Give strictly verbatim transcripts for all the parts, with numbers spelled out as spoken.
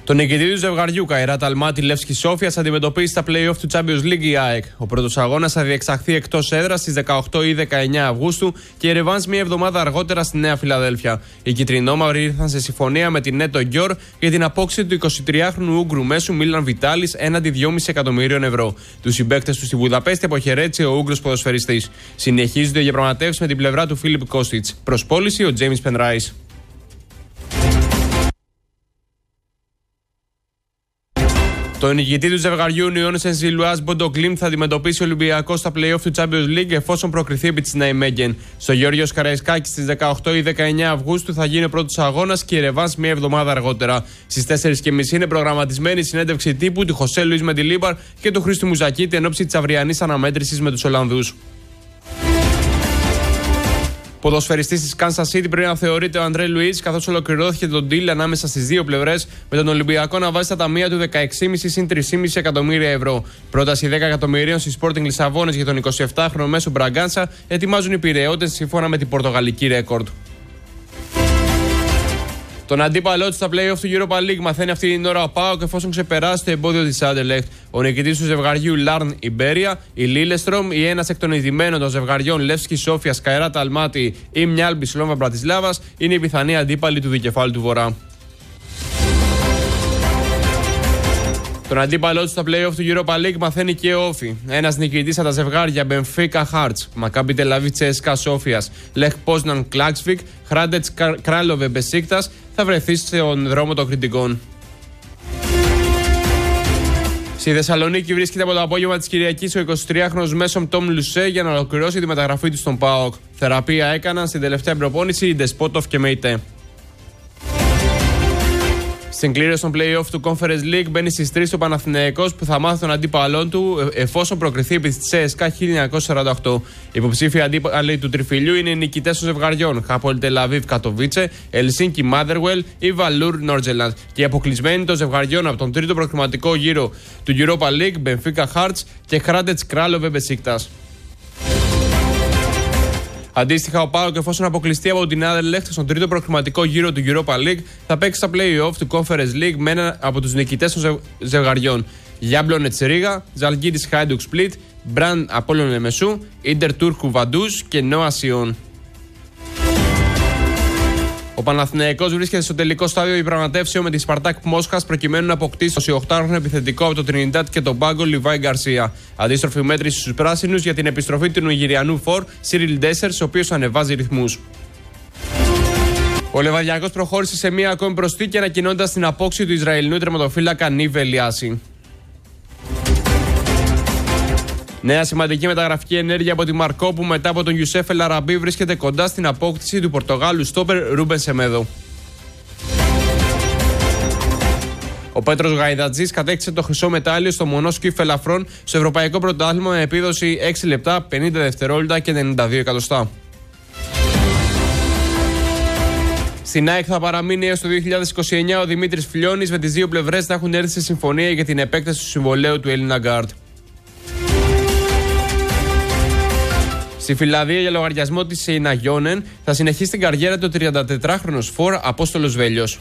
Τον νικητή του ζευγαριού Καϊράτ Αλμάτι Λεύσκη Σόφιας αντιμετωπίζει στα play-off του Champions League η ΑΕΚ. Ο πρώτος αγώνας θα διεξαχθεί εκτός έδρας στις δεκαοκτώ ή δεκαεννέα Αυγούστου και η ρεβάνς μία εβδομάδα αργότερα στη Νέα Φιλαδέλφια. Οι κιτρινόμαυροι ήρθαν σε συμφωνία με την Νέτο Γκιόρ για την απόκτηση του εικοσιτριάχρονου Ούγκρου μέσου Μίλαν Βιτάλης έναντι δυόμισι εκατομμυρίων ευρώ. Τους συμπαίκτες του στη Βουδαπέστη αποχαιρέτησε ο Ούγκρος ποδοσφαιριστής. Συνεχίζονται οι διαπραγματεύσεις με την πλευρά του Φίλιπ Κόστιτς. Προς πώληση ο Τζέιμς Πενράις. Το νικητή του ζευγαριού Νιόν Σεν-Ζιλουάς Μπόντο Γκλίμπ θα αντιμετωπίσει ο Ολυμπιακός στα play-off του Champions League εφόσον προκριθεί επί της Ναϊμέγγεν. Στο Γεώργιος Καραϊσκάκης στις δεκαοκτώ ή δεκαεννέα Αυγούστου θα γίνει ο πρώτος αγώνας και η ρεβάνς μία εβδομάδα αργότερα. Στις τέσσερις και μισή είναι προγραμματισμένη η συνέντευξη τύπου του Χωσέ Λουίς Μεντιλίμπαρ και του Χρήστου Μουζακίτη εν ώψη της αυριανής αναμέτρησης με τους Ολλανδούς. Ποδοσφαιριστής της Kansas City πρέπει να θεωρείται ο Αντρέ Λουίτς, καθώς ολοκληρώθηκε το deal ανάμεσα στις δύο πλευρές, με τον Ολυμπιακό να βάζει στα ταμεία του δεκαέξι κόμμα πέντε συν τρία κόμμα πέντε εκατομμύρια ευρώ. Πρόταση δέκα εκατομμυρίων στη Sporting Λισαβόνης για τον εικοσιεπτάχρονο μέσο Μπραγκάνσα ετοιμάζουν οι πειραιώτες σύμφωνα με την πορτογαλική ρέκορντ. Τον αντίπαλό του στα play-off του Europa League μαθαίνει αυτή την ώρα ο ΠΑΟΚ εφόσον ξεπεράσει το εμπόδιο της Άντερλεχτ. Ο νικητής του ζευγαριού Λάρν Ιμπέρια, η Λίλεστρομ ή ένας εκ των ειδημένων των ζευγαριών Λεύσκη Σόφιας Καϊράτ Αλμάτι ή Μιάλμπι Σλόβα Μπρατισλάβας είναι η πιθανή αντίπαλη του δικεφάλου του Βορρά. Τον αντίπαλό του στα play-off του Europa League μαθαίνει και ο Όφι. Ένας νικητής από τα ζευγάρια Μπενφίκα Χάρτς, Μακάμπι Τελαβίβ Τσέσκα Σόφιας, Λεχ Πόσναν Κλάξβικ, Χράντετς Κράλοβε Μπεσίκτας θα βρεθεί στον δρόμο των κριτικών. Στη Θεσσαλονίκη βρίσκεται από το απόγευμα της Κυριακής ο εικοσιτριάχρονος μέσον Τόμ Λουσέ για να ολοκληρώσει τη μεταγραφή του στον ΠΑΟΚ. Θεραπεία έκαναν στην τελευταία προπόνηση οι Ντεσπότοφ και Μεϊτέ. Στην κλήρωση των play-off του Conference League μπαίνει στις τρεις ο Παναθηναϊκός που θα μάθει τον αντίπαλό του εφόσον προκριθεί επί της Τσέσκα χίλια εννιακόσια σαράντα οκτώ. Οι υποψήφοι αντίπαλοι του τριφυλιού είναι οι νικητές των ζευγαριών Χάπολ Τελαβίβ Κατοβίτσε, Ελσίνκι Μάδερουελ ή Βαλούρ Νόρτζελαντ. Και οι αποκλεισμένοι των ζευγαριών από τον τρίτο προκριματικό γύρο του Europa League Μπενφίκα Χάρτς και Χράντετς Κράλοβε Μπεσίκτας. Αντίστοιχα, ο ΠΑΟΚ, εφόσον αποκλειστεί από την Άντερλεχτ στον τρίτο προκριματικό γύρο του Europa League, θα παίξει στα play-off του Conference League με έναν από τους νικητές των ζευγαριών. Γιάμπλονετς Ρίγα, Ζαλγκίρις Χάιντουκ Σπλίτ, Μπραν Απόλλων Λεμεσού, Ίντερ Τούρκου Βαντούς και Νόα Σιόν. Ο Παναθηναϊκός βρίσκεται στο τελικό στάδιο διαπραγματεύσεων με τη Σπαρτάκ Μόσχας προκειμένου να αποκτήσει το εικοσιοκτάχρονο επιθετικό από το Τρινιντάτ και τον Πάγκο Λιβάη Γκαρσία. Αντίστροφη μέτρηση στους πράσινους για την επιστροφή του Νιγηριανού φορ Σίριλ Ντέσσερς, ο οποίος ανεβάζει ρυθμούς. Ο Λεβαδιακός προχώρησε σε μία ακόμη προσθήκη ανακοινώντας την απόκτηση του Ισραηλινού τερματοφύλακα Νίβ Ελιάση. Νέα σημαντική μεταγραφική ενέργεια από τη Μαρκό που μετά από τον Ιουσέφ Ελαραμπή βρίσκεται κοντά στην απόκτηση του Πορτογάλου στόπερ Ρούμπεν Σεμέδο. Ο Πέτρος Γαϊδατζής κατέκτησε το χρυσό μετάλλιο στο μονόσκυφ ελαφρών στο Ευρωπαϊκό Πρωτάθλημα με επίδοση έξι λεπτά, πενήντα δευτερόλεπτα και ενενήντα δύο εκατοστά. Στην ΑΕΚ θα παραμείνει έως το δύο χιλιάδες είκοσι εννέα ο Δημήτρης Φλιώνης, με τις δύο πλευρές να έχουν έρθει σε συμφωνία για την επέκταση του συμβολαίου του Έλληνα γκάρντ. Στη Φιλανδία, για λογαριασμό της Σεϊναγιόνεν, θα συνεχίσει την καριέρα του τριαντατετράχρονος φορ Απόστολος Βέλιος.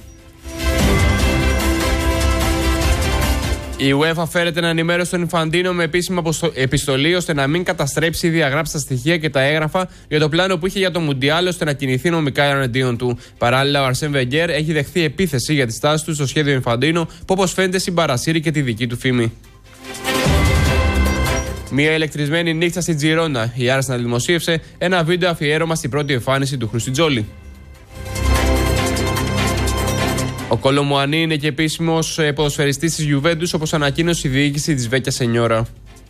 Η UEFA φέρεται να ενημέρωσε τον Ινφαντίνο με επίσημη επιστολή ώστε να μην καταστρέψει ή διαγράψει τα στοιχεία και τα έγγραφα για το πλάνο που είχε για το Μουντιάλ ώστε να κινηθεί νομικά εναντίον του. Παράλληλα, ο Αρσέν Βεγγέρ έχει δεχθεί επίθεση για τη στάση του στο σχέδιο Ινφαντίνο που όπως φαίνεται συμπαρασύρει και τη δική του φήμη. Μια ηλεκτρισμένη νύχτα στη Τζιρόνα. Η Arsenal δημοσίευσε ένα βίντεο αφιέρωμα στην πρώτη εμφάνιση του Χρουστιτζόλη. Ο Κολομουανί είναι και επίσημος ποδοσφαιριστής της Γιουβέντους, όπως ανακοίνωσε η διοίκηση της Βέκια Σενιόρα.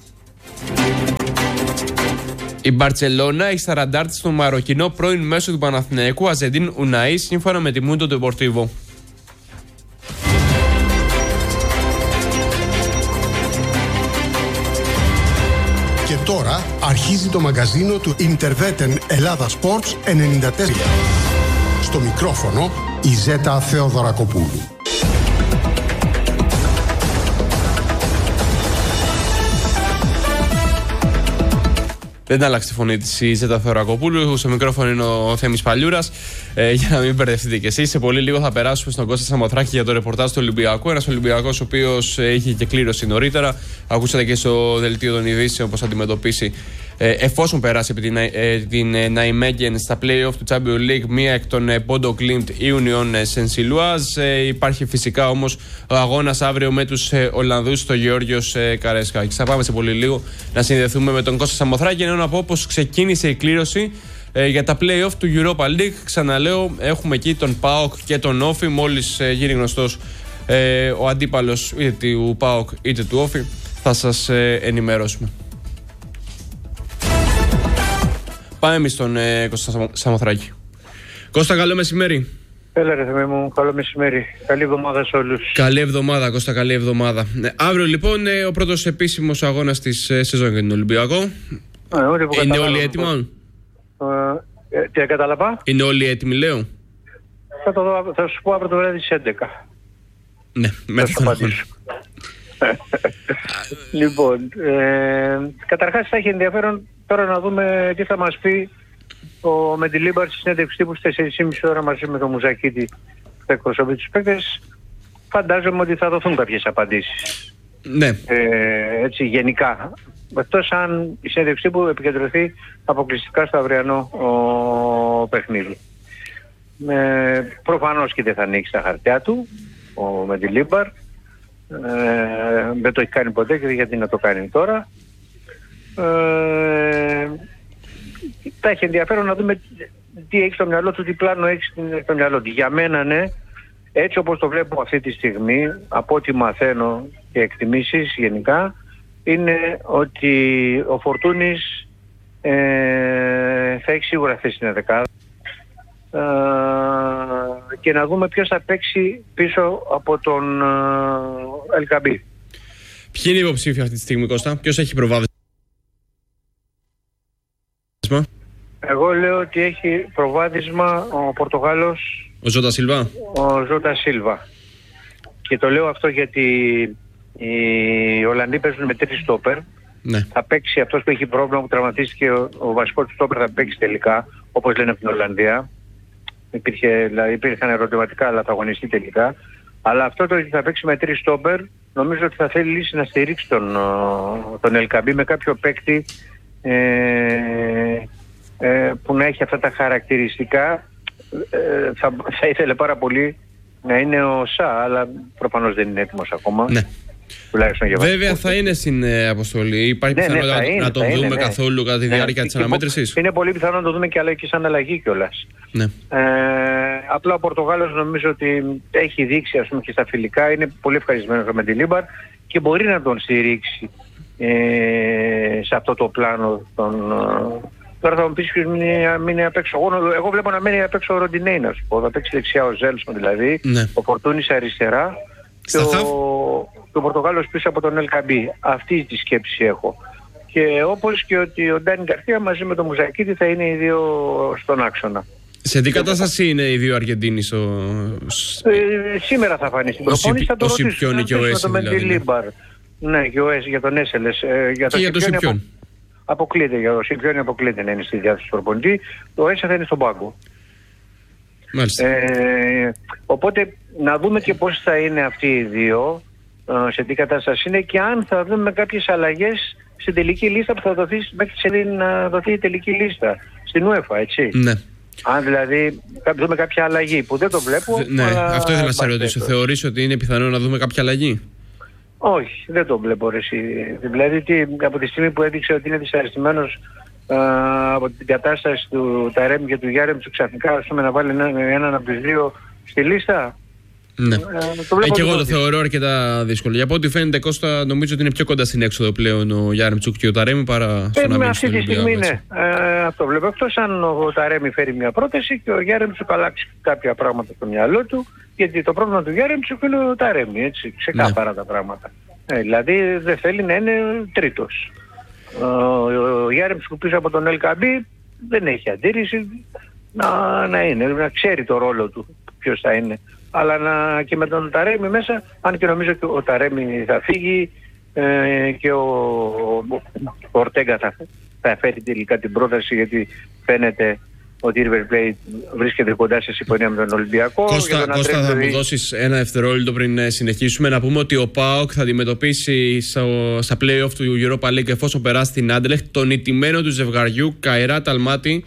Η Μπαρτσελώνα έχει στα ραντάρ της τον Μαροκινό πρώην μέσο του Παναθηναϊκού Αζεντίν Ουναή, σύμφωνα με τη Mundo Deportivo. Και τώρα αρχίζει το μαγκαζίνο του Ιντερβέτεν Ελλάδα Sports ενενήντα τέσσερα. Στο μικρόφωνο η Ζέτα Θεοδωρακοπούλου. Δεν άλλαξε τη φωνή της η Ζέτα Θεορακοπούλου. Στο μικρόφωνο είναι ο Θέμης Παλιούρας. Ε, για να μην μπερδευτείτε κι εσείς. Σε πολύ λίγο θα περάσουμε στον Κώστα Σαμοθράκη για το ρεπορτάζ του Ολυμπιακού. Ένας Ολυμπιακός ο οποίος είχε και κλήρωση νωρίτερα. Ακούσατε και στο δελτίο των ειδήσεων πώς θα αντιμετωπίσει, ε, εφόσον περάσει από την, ε, την Ναϊμέγγεν στα play-off του Champions League, μία εκ των Πόντο Κλίμπτ ή Union Saint-Gilloise. Ε, υπάρχει φυσικά όμως ο αγώνας αύριο με τους ε, Ολλανδούς στο Γεώργιος ε, Καραϊσκάκης. Θα πάμε σε πολύ λίγο να συνδεθούμε με τον Κώστα Σαμοθράκη. Να πω πως ξεκίνησε η κλήρωση ε, για τα play-off του Europa League. Ξαναλέω, έχουμε εκεί τον ΠΑΟΚ και τον Όφη. Μόλις ε, γίνει γνωστός ε, ο αντίπαλος είτε του ΠΑΟΚ είτε του Όφη, θα σας ε, ενημερώσουμε. Πάμε εμείς στον ε, Κώστα Σαμοθράκη. Κώστα, καλό μεσημέρι. Έλα ρε Θεέ μου, καλό μεσημέρι. Καλή εβδομάδα σε όλους. Καλή εβδομάδα, Κώστα, καλή εβδομάδα. Ε, αύριο λοιπόν ε, ο πρώτος επίσημος αγώνας της ε, σεζόν για τον Ολυμπιακό. Ε, είναι όλοι έτοιμοι? Ε, ε, τι κατάλαβα? Είναι όλοι έτοιμοι, λέω. Θα, το δω, θα σου πω αύριο το βράδυ στις έντεκα. Ναι, μετά θα απαντήσω. Λοιπόν, ε, καταρχάς θα έχει ενδιαφέρον τώρα να δούμε τι θα μας πει ο Μεντιλίμπαρ στη συνέντευξη τύπου στις τέσσερις και μισή ώρα μαζί με τον Μουζακίτη που εκπροσωπεί τους παίκτες. Φαντάζομαι ότι θα δοθούν κάποιες απαντήσεις. Ναι. Ε, έτσι γενικά. Εκτός αν η συνέντευξη τύπου επικεντρωθεί αποκλειστικά στο αυριανό ο, παιχνίδι. Ε, προφανώς και δεν θα ανοίξει τα χαρτιά του ο Μεντιλίμπαρ. Ε, δεν το έχει κάνει ποτέ και γιατί να το κάνει τώρα. Ε, θα έχει ενδιαφέρον να δούμε τι έχει στο μυαλό του, τι πλάνο έχει στο μυαλό του. Για μένα, ναι, έτσι όπως το βλέπω αυτή τη στιγμή, από ό,τι μαθαίνω και εκτιμήσεις γενικά, είναι ότι ο Φορτούνης ε, θα έχει σίγουρα θέση στην δεκάδα ε, και να δούμε ποιος θα παίξει πίσω από τον ε, Ελκαμπή. Ποιοι είναι οι υποψήφοι αυτή τη στιγμή, Κώστα? Ποιος έχει προβάδισμα? Εγώ λέω ότι έχει προβάδισμα ο Πορτογάλος, ο Ζώτα Σίλβα. Ο Ζώτα Σίλβα. Και το λέω αυτό γιατί οι Ολλανδοί παίζουν με τρεις στόπερ. Ναι. Θα παίξει αυτός που έχει πρόβλημα, που τραυματίστηκε, ο, ο βασικός του στόπερ θα παίξει τελικά, όπως λένε από την Ολλανδία. Υπήρχε, δηλαδή υπήρχαν ερωτηματικά, αλλά θα αγωνιστεί τελικά. Αλλά αυτό το ότι θα παίξει με τρεις στόπερ, νομίζω ότι θα θέλει λύση να στηρίξει τον, τον Ελκαμπή με κάποιο παίκτη ε, ε, που να έχει αυτά τα χαρακτηριστικά. Ε, θα, θα ήθελε πάρα πολύ να είναι ο Σα, αλλά προφανώς δεν είναι έτοιμος ακόμα. Ναι. Βέβαια θα είναι στην ε, αποστολή. Υπάρχει ναι, πιθανότητα ναι, να τον δούμε ναι. καθόλου κατά τη ναι. διάρκεια της αναμέτρησης? Είναι πολύ πιθανό να το δούμε και, αλλά και σαν αλλαγή κιόλας. Ναι. Ε, απλά ο Πορτογάλος νομίζω ότι έχει δείξει, ας πούμε, και στα φιλικά, είναι πολύ ευχαριστημένος με τον Μεντιλίμπαρ και μπορεί να τον στηρίξει ε, σε αυτό το πλάνο. Τον, τώρα θα μου πεις ποιος μείνει απ' έξω. Εγώ, εγώ βλέπω να μένει απ' έξω ο Ροντινέι, να σου πω. Θα παίξει δεξιά ο Ζέλσον δηλαδή, ναι. ο Φορτούνης αριστερά και ο, ο Πορτογάλος πίσω από τον Ελκαμπή. Αυτή τη σκέψη έχω. Και όπως και ότι ο Ντάνι Γκαρθία μαζί με τον Μουζακίτη θα είναι οι δύο στον άξονα. Σε τι κατάσταση είναι οι δύο Αργεντίνοι στο... Ε, σήμερα θα φανεί στην προπόνηση, θα το ρωτήσουμε και ο Έσι δηλαδή. Ναι, και ο Έσι για τον Έσελες. Ε, για και για τον Σιπιόν. Αποκλείται, για ο Σιπιόν αποκλείται να είναι στη διάθεση του προπονητή. Ο Έσι θα είναι στον πάγκο. Ε, οπότε να δούμε και πώς θα είναι αυτοί οι δύο, ε, σε τι κατάσταση είναι και αν θα δούμε κάποιες αλλαγές στην τελική λίστα που θα δοθεί μέχρι να δοθεί η τελική λίστα στην UEFA, έτσι. Ναι. Αν δηλαδή δούμε κάποια αλλαγή που δεν το βλέπω. Ναι, αλλά... αυτό ήθελα να σε ρωτήσω. Θεωρείς ότι είναι πιθανό να δούμε κάποια αλλαγή? Όχι, δεν το βλέπω ρε εσύ. Δηλαδή τι, από τη στιγμή που έδειξε ότι είναι δυσαρεστημένος Uh, από την κατάσταση του Ταρέμι και του Γιάρεμτσου, ξαφνικά ας πούμε, να βάλει έναν, έναν από τους δύο στη λίστα. Ναι. Uh, ε, και εγώ το θεωρώ αρκετά δύσκολο. Για από ό,τι φαίνεται, Κώστα, νομίζω ότι είναι πιο κοντά στην έξοδο πλέον ο Γιάρεμτσουκ και ο Ταρέμι παρά στο να μείνει στο Ολυμπιακό. Αυτή τη στιγμή ναι. Uh, αυτό βλέπω. Εκτός αν ο Ταρέμι φέρει μια πρόταση και ο Γιάρεμτσουκ αλλάξει κάποια πράγματα στο μυαλό του, γιατί το πρόβλημα του Γιάρεμτσουκ είναι ο Ταρέμι, έτσι, ξεκάθαρα ναι. τα πράγματα. Ε, δηλαδή δεν θέλει να είναι τρίτος. Ο Γιάρεμτσουκ πίσω από τον Ελκαμπή δεν έχει αντίρρηση να, να είναι, να ξέρει το ρόλο του ποιος θα είναι, αλλά να, και με τον Ταρέμι μέσα, αν και νομίζω ότι ο Ταρέμι θα φύγει ε, και ο, ο Ορτέγκα θα, θα φέρει τελικά την πρόταση, γιατί φαίνεται ότι η River Plate βρίσκεται κοντά σε συμφωνία με τον Ολυμπιακό. Κώστα, Κώστα θα μου δώσεις ένα δευτερόλεπτο πριν συνεχίσουμε να πούμε ότι ο ΠΑΟΚ θα αντιμετωπίσει στο, στα play-off του Europa League, εφόσον περάσει την Άντελεχτ, τον ηττημένο του ζευγαριού Καϊράτ Αλμάτι.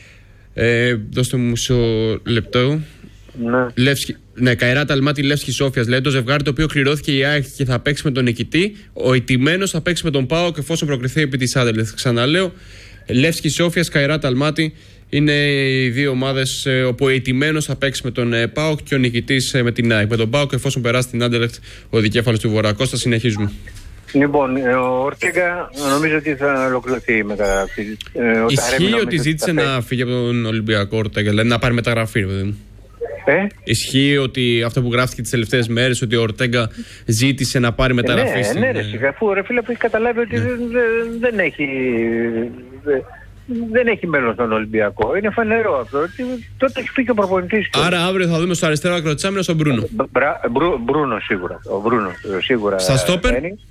Ε, δώστε μου μισό λεπτό. Ναι. Λεύσκι, ναι, Καϊράτ Αλμάτι Λεύσκι Σόφιας, λέει το ζευγάρι το οποίο κληρώθηκε η ΑΕΚ και θα παίξει με τον νικητή. Ο ηττημένος θα παίξει με τον ΠΑΟΚ εφόσον προκριθεί επί της Άντελεχτ. Ξαναλέω, Λεύσκι Σόφιας, Καϊράτ Αλμάτι είναι οι δύο ομάδες ε, όπου ο ηττημένος θα παίξει με τον ε, ΠΑΟΚ και ο νικητής ε, με την ΑΕΚ. Με τον ΠΑΟΚ εφόσον περάσει την Άντελεχτ ο δικέφαλος του Βορρά. Κώστα, συνεχίζουμε. Λοιπόν, ο Ορτέγκα νομίζω ότι θα ολοκληρωθεί η μεταγραφή. Ε, Ισχύει ότι ζήτησε να φύγει από τον Ολυμπιακό Ορτέγκα, δηλαδή να πάρει μεταγραφή, ρε παιδί μου. Ε? Ισχύει ότι αυτό που γράφτηκε τις τελευταίες μέρες, ότι ο Ορτέγκα ζήτησε να πάρει μεταγραφή? Ε, ναι, στην... ναι, ρε, σιγά, αφού ρε φίλε που έχει καταλάβει ότι ναι. δεν, δεν έχει... Δεν, δεν έχει μέλλον στον Ολυμπιακό. Είναι φανερό αυτό. Τότε έχει πει και ο προπονητής. Άρα αύριο θα δούμε στο αριστερό ακροτζάμινο στον Μπρούνο. Μπρα, Μπρου, Μπρούνο σίγουρα. Ο Μπρούνο σίγουρα. Στα στόπερ.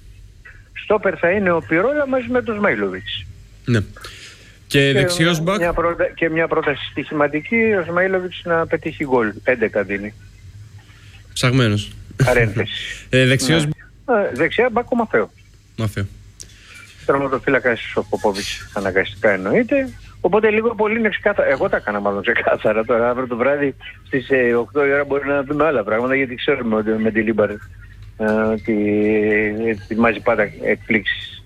Στόπερ θα είναι ο Πιρόλα μαζί με τον Σμαϊλόβιτς. Ναι. Και, και δεξιός μπακ. Μια πρώτα, και μια πρόταση στοιχηματική, ο Σμαϊλόβιτς να πετύχει γκολ. έντεκα δίνει. Ψαγμένος. Παρένθεση. ε, δεξιός... ναι. Δεξιά μπακ ο Μαφέο. Μαφέο. Τερματοφύλακας ο Ποπόβιτς αναγκαστικά εννοείται. Οπότε λίγο πολύ είναι ξεκάθαρα. Εγώ τα έκανα μάλλον ξεκάθαρα τώρα. Αύριο το βράδυ στις οκτώ η ώρα μπορεί να δούμε άλλα πράγματα, γιατί ξέρουμε ότι με τη Λίμπαρ ότι ετοιμάζει πάντα εκπλήξεις.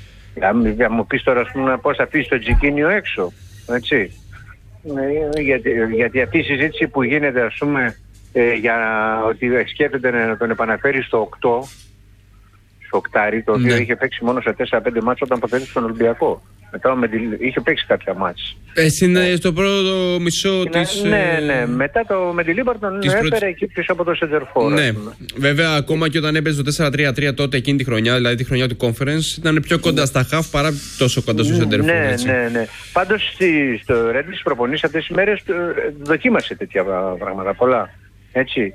Αν μου πεις τώρα πώς θα αφήσει το Τζικίνιο έξω, έτσι. Γιατί, γιατί αυτή η συζήτηση που γίνεται, ας πούμε, για ότι σκέφτεται να τον επαναφέρει στο οκτώ, οκτάρι, το οποίο ναι. είχε παίξει μόνο σε τέσσερα πέντε μάτς όταν αποθέτησε τον Ολυμπιακό. Μετά με, είχε παίξει κάποια μάτς. Εσύ είναι ε, στο πρώτο μισό ναι, της... Ναι, ναι. Μετά το, με τη Λίμπαρ τον έφερε πρώτης... εκεί πίσω από το Σεντερφόρ. Ναι. Βέβαια, ακόμα και όταν έπαιζε το τέσσερα τρία τρία τότε εκείνη τη χρονιά, δηλαδή τη χρονιά του Conference, ήταν πιο κοντά στα χαφ παρά τόσο κοντά στο Σεντερφόρ. Ναι, ναι, ναι. Πάντως στη, στο Ρέντ της προπονής αυτές τις μέρες δοκίμασε τέτοια πράγματα πολλά. Έτσι.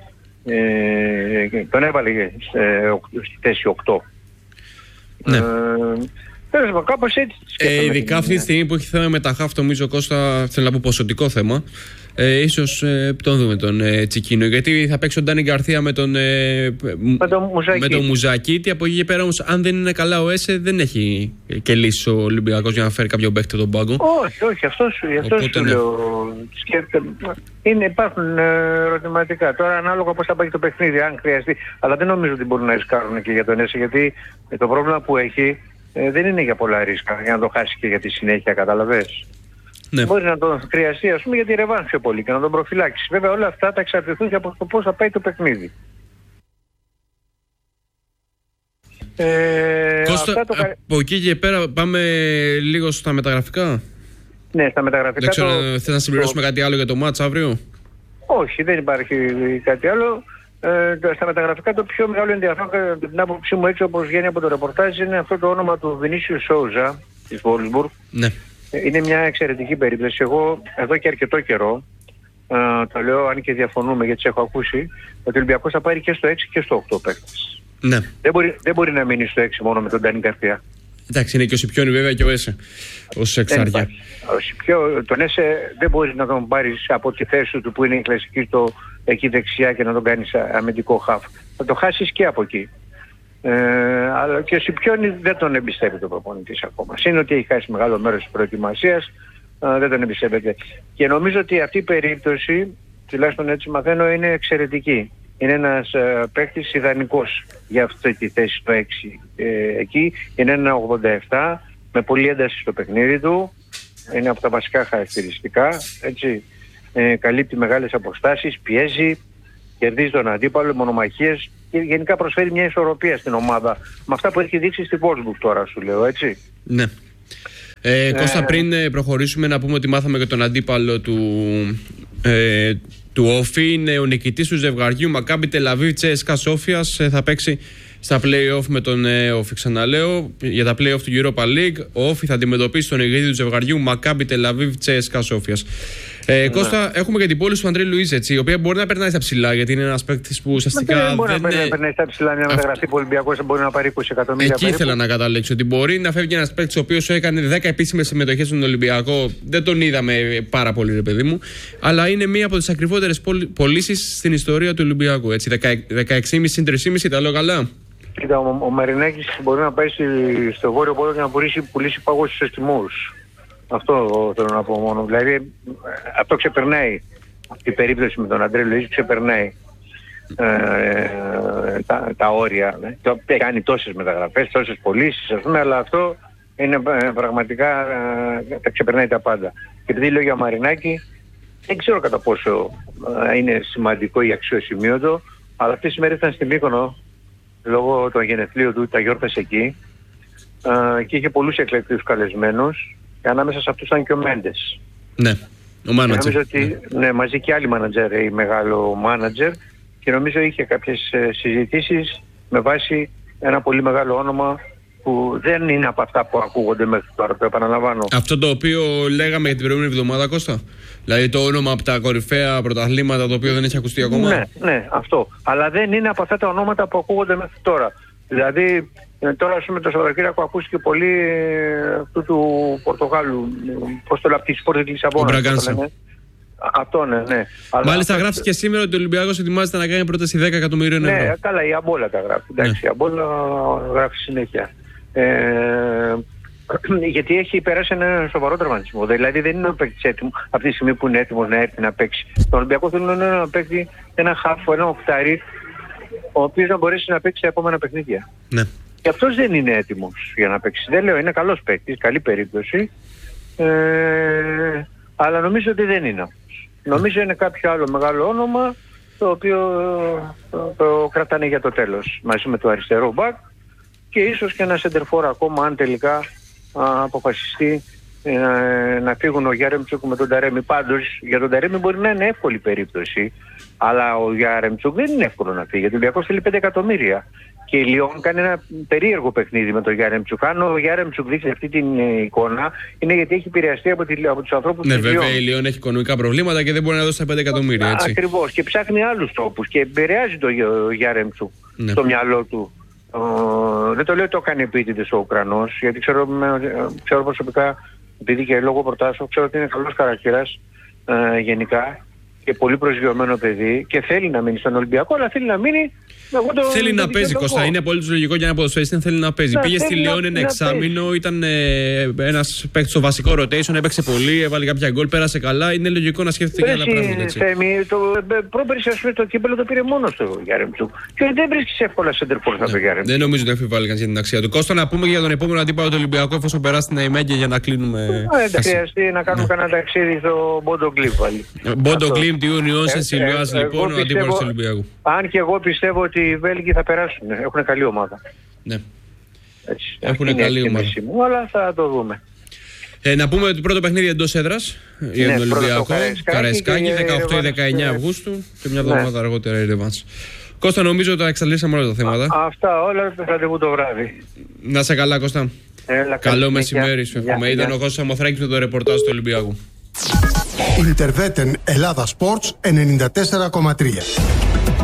Ε, τον έβαλε στη θέση οκτώ. Ναι. Ε, τέλος, κάπως έτσι. Ε, ειδικά αυτή τη στιγμή που έχει θέμα με τα χαφ, νομίζω, Κώστα, θέλω να πω ποσοτικό θέμα. Ε, ίσως ε, τον δούμε τον ε, Τσικίνο, γιατί θα παίξει ο Ντάνι Γκαρθία με τον, ε, με τον Μουζακίτη. Μουζακίτη. Από εκεί και πέρα όμως, αν δεν είναι καλά ο Έσε, δεν έχει και λύσει ο Ολυμπιακός για να φέρει κάποιο παίκτη τον πάγκο. Όχι, όχι, αυτό σου, αυτό σου ναι. λέω. Είναι, υπάρχουν ερωτηματικά. Τώρα ανάλογα πώς θα πάει το παιχνίδι, αν χρειαστεί. Αλλά δεν νομίζω ότι μπορούν να ρισκάρουν και για τον Έσε, γιατί το πρόβλημα που έχει ε, δεν είναι για πολλά ρίσκα, για να το χάσει και για τη συνέχεια, καταλαβες. Ναι. Μπορεί να τον χρειαστεί, ας πούμε, για τη ρεβάνς πιο πολύ και να τον προφυλάξει. Βέβαια όλα αυτά θα εξαρτηθούν και από το πώς θα πάει το παιχνίδι. Ε, Κώστα, το... από εκεί και πέρα πάμε λίγο στα μεταγραφικά. Ναι, στα μεταγραφικά. Δεν ξέρω, το... θες να συμπληρώσουμε το... κάτι άλλο για το μάτς αύριο? Όχι, δεν υπάρχει κάτι άλλο. Ε, στα μεταγραφικά το πιο μεγάλο ενδιαφέρον, κατά την άποψή μου, έτσι όπως βγαίνει από το ρεπορτάζ, είναι αυτό το όνομα του Βινίσιου Σόουζα της Βόλσμπουργκ. Ναι. Είναι μια εξαιρετική περίπτωση. Εγώ εδώ και αρκετό καιρό ε, το λέω, αν και διαφωνούμε γιατί σε έχω ακούσει, ότι ο Ολυμπιακός θα πάρει και στο έξι και στο οκτώ παίκτες. Ναι. Δεν μπορεί, δεν μπορεί να μείνει στο έξι μόνο με τον Ντάνι Γκαρθία. Εντάξει, είναι και ο Σιπιόνι βέβαια και ο Έσε ως εξάρια. Ο Σιπιό, τον Έσε δεν μπορεί να τον πάρεις από τη θέση του που είναι η κλασική το εκεί δεξιά και να τον κάνεις αμυντικό χαφ. Θα το χάσεις και από εκεί. Ε, αλλά και ο Σιπιόνι δεν τον εμπιστεύει το προπονητής ακόμα. Είναι ότι έχει χάσει μεγάλο μέρος της προετοιμασίας, ε, δεν τον εμπιστεύεται. Και νομίζω ότι αυτή η περίπτωση, τουλάχιστον έτσι μαθαίνω, είναι εξαιρετική. Είναι ένας ε, παίκτης ιδανικός για αυτή τη θέση στο έξι. Ε, εκεί είναι ένα ογδόντα επτά με πολλή ένταση στο παιχνίδι του. Είναι από τα βασικά χαρακτηριστικά. Έτσι. Ε, καλύπτει μεγάλες αποστάσεις, πιέζει, κερδίζει τον αντίπαλο, μονομαχίες και γενικά προσφέρει μια ισορροπία στην ομάδα. Με αυτά που έχει δείξει στη Wolfsburg τώρα σου λέω, έτσι. Ναι. Ε, Κώστα, ε, πριν προχωρήσουμε να πούμε ότι μάθαμε και τον αντίπαλο του, ε, του Όφη. Είναι ο νικητής του ζευγαριού Μακάμπι Τελαβίβ Τσέσκα Σόφιας. Θα παίξει στα play-off με τον ε, Όφη. Ξαναλέω, για τα play-off του Europa League, ο Όφη θα αντιμετωπίσει τον νικητή του ζευγαριού Μακάμπι Τελαβίβ Τσέσκα Σόφιας. Ε, ναι. Κώστα, έχουμε και την πόλη του Αντρέ Λουίζ, έτσι, η οποία μπορεί να περνάει στα ψηλά, γιατί είναι ένας παίκτης που ουσιαστικά. Δεν μπορεί δεν να είναι... περνάει στα ψηλά μια μεταγραφή που ο Ολυμπιακός μπορεί να πάρει είκοσι εκατομμύρια. Εκεί περίπου. Ήθελα να καταλήξω ότι μπορεί να φεύγει ένας παίκτης ο οποίος έκανε δέκα επίσημες συμμετοχές στον Ολυμπιακό. Δεν τον είδαμε πάρα πολύ, ρε παιδί μου. Αλλά είναι μία από τις ακριβότερες πωλήσεις στην ιστορία του Ολυμπιακού. δεκαέξι κόμμα πέντε συν τρία κόμμα πέντε, τα λέω καλά. Κοίτα, ο, ο Μαρινάκης μπορεί να πάει στη, στο βόρειο πόλο και να πουλήσει, πουλήσει πάγους στους τιμούς. Αυτό θέλω να πω μόνο. Δηλαδή αυτό ξεπερνάει. Αυτή η περίπτωση με τον Αντρέ Λουίζ ξεπερνάει ε, ε, τα, τα όρια. Το κάνει τόσες μεταγραφές, τόσες πωλήσεις, ας πούμε, αλλά αυτό είναι ε, πραγματικά ε, τα ξεπερνάει τα πάντα. Και επειδή λέω για Μαρινάκη, δεν ξέρω κατά πόσο ε, είναι σημαντικό ή αξιοσημείωτο, αλλά αυτή τη μέρα ήταν στην Μύκονο λόγω των γενεθλίων του, τα γιόρτασε εκεί ε, και είχε πολλούς εκλεκτούς καλεσμένους και ανάμεσα σε αυτούς ήταν και ο Μέντες. Ναι, ο μάνατζερ. Νομίζω ότι ναι. ναι, μαζί και άλλοι μάνατζερ, ή μεγάλο μάνατζερ, και νομίζω είχε κάποιες ε, συζητήσεις με βάση ένα πολύ μεγάλο όνομα που δεν είναι από αυτά που ακούγονται μέχρι τώρα, το επαναλαμβάνω. Αυτό το οποίο λέγαμε για την προηγούμενη εβδομάδα, Κώστα. Δηλαδή το όνομα από τα κορυφαία πρωταθλήματα το οποίο δεν έχει ακουστεί ακόμα. Ναι, ναι, αυτό. Αλλά δεν είναι από αυτά τα ονόματα που ακούγονται μέχρι τώρα. Δηλαδή τώρα ας πούμε το Σαββατοκύριακο ακούστηκε πολύ αυτού του Πορτογάλου. Πώς το λέει, από τη Σπορ της Λισαβόνας. Αυτό ναι, ναι. Μάλιστα αλλά... γράφει και σήμερα ότι ο Ολυμπιακός ετοιμάζεται να κάνει πρόταση δέκα εκατομμυρίων ευρώ. Ναι, καλά, η Αμπόλα τα γράφει. Εντάξει, ναι. Η Αμπόλα γράφει συνέχεια. Ε, γιατί έχει περάσει ένα σοβαρό τραυματισμό. Δηλαδή δεν είναι ένα παίκτη έτοιμο αυτή τη στιγμή που είναι έτοιμο να έρθει να παίξει. Το Ολυμπιακό θέλει να είναι ένα παίκτη, ένα χάφο, ένα οκτάρι, ο οποίος να μπορέσει να παίξει τα επόμενα παιχνίδια. Ναι. Και αυτός δεν είναι έτοιμος για να παίξει. Δεν λέω, είναι καλός παίκτης, καλή περίπτωση. Ε, αλλά νομίζω ότι δεν είναι αυτός. Νομίζω είναι κάποιο άλλο μεγάλο όνομα το οποίο το, το κρατάνε για το τέλος μαζί με το αριστερό μπακ και ίσως και ένα σεντερφόρ ακόμα αν τελικά α, αποφασιστεί ε, να φύγουν ο Γιάρεμτσουκ με τον Ταρέμι. Πάντως για τον Ταρέμι μπορεί να είναι εύκολη περίπτωση, αλλά ο Γιάρεμτσουκ δεν είναι εύκολο να φύγει γιατί ο Ολυμπιακός θέλει πέντε εκατομμύρια. Και η Λιόν κάνει ένα περίεργο παιχνίδι με τον Γιάρεμτσουκ. Αν ο Γιάρεμτσουκ δείξει αυτή την ε, εικόνα, είναι γιατί έχει επηρεαστεί από, τη, από τους ανθρώπους ναι, της Λιόν. Ναι, βέβαια η Λιόν έχει οικονομικά προβλήματα και δεν μπορεί να δώσει τα πέντε εκατομμύρια. Έτσι. Ακριβώς. Και ψάχνει άλλους τρόπους και επηρεάζει τον Γιάρεμτσουκ ναι. στο μυαλό του. Uh, δεν το λέω ότι το κάνει επίτηδες ο Ουκρανός, γιατί ξέρω, ξέρω προσωπικά, επειδή και λόγω προτάσεων, ξέρω ότι είναι καλός χαρακτήρας uh, γενικά και πολύ προσγειωμένο παιδί και θέλει να μείνει στον Ολυμπιακό, αλλά θέλει να μείνει. Το, θέλει να παίζει, Κώστα. Είναι απολύτως λογικό για ένα ποδοσφαιριστή, θέλει να παίζει. Να, πήγε στη Λιόν ένα εξάμηνο, ήταν ε, ένας παίκτης στο βασικό rotation, έπαιξε πολύ, έβαλε κάποια γκολ, πέρασε καλά. Είναι λογικό να σκέφτεται και άλλα πράγματα. Έτσι. Θέμη, το πρόπερση ας πούμε το κύπελλο το πήρε μόνος του Γιάρεμτσουκ. Και δεν βρίσκεις εύκολα σεντερφόρ θα το Γιάρεμτσουκ. Δεν νομίζω ότι αμφιβάλλει κανείς για την αξία του. Κώστα, να πούμε για τον επόμενο αντίπαλο του Ολυμπιακού, εφόσον περάσει την Αημέγγε για να κλείνουμε. Δεν χρειαστεί να κάνουμε κανένα ταξίδι στο Μπόντο Γκλίμπ πάλι. Μπόντο Γκλίμπ, τη Union Saint-Gilloise λοιπόν, ο αντίπαλος του Ολυμπιακού. Αν και εγώ πιστεύω ότι οι Βέλγοι θα περάσουν. Έχουν καλή ομάδα. Ναι. Έτσι. Έχουν καλή ομάδα. Μου, αλλά θα το δούμε. Ε, να πούμε ότι πρώτο παιχνίδι εντός έδρας για τον Ολυμπιακό. Καραϊσκάκη, δεκαοκτώ ή δεκαεννιά Αυγούστου και μια εβδομάδα ναι. αργότερα η ρεβάνς. Κώστα, νομίζω ότι τα εξαντλήσαμε όλα τα θέματα. Α, αυτά όλα θα ραντεβού το βράδυ. Να σε καλά, Κώστα. Έλα, καλό μεσημέρι σου. Εύχομαι. Ήταν ο Κώστας Σαμοθράκης με το ρεπορτάζ του Ολυμπιακού. Ιντερβέτεν Ελλάδα Sports ενενήντα τέσσερα κόμμα τρία.